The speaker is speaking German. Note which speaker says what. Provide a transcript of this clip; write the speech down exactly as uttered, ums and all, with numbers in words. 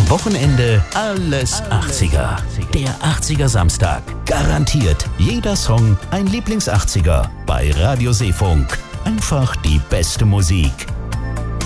Speaker 1: Am Wochenende alles achtziger. Der achtziger Samstag. Garantiert jeder Song ein Lieblings-achtziger bei Radio Seefunk. Einfach die beste Musik.